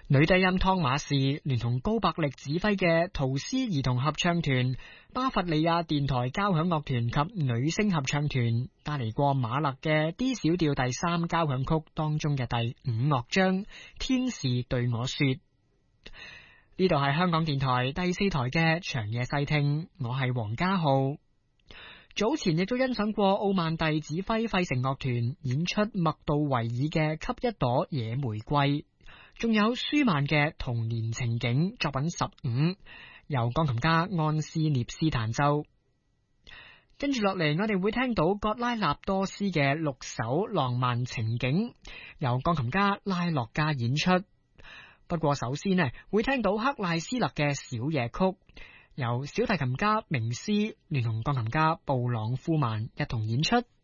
女低音湯馬士聯同高伯力指揮嘅陶斯兒童合唱團、巴伐利亞電台交響樂團及女聲合唱團帶嚟過馬勒嘅 D 小調第3交響曲當中嘅第5樂章《天使對我說》。呢度係香港電台第4台嘅長夜細聽，我係黃家浩。早前亦都欣賞過奧曼蒂指揮費城樂團演出麥杜維爾嘅《給一朵野玫瑰》，仲有舒曼嘅《童年情景》作品15，由鋼琴家安斯涅斯彈奏。跟住落嚟，我哋會聽到葛拉納多斯嘅6首浪漫情景，由鋼琴家拉洛加演出。不過首先呢，會聽到克賴斯勒嘅小夜曲，由小提琴家明斯聯同鋼琴家布朗夫曼一同演出。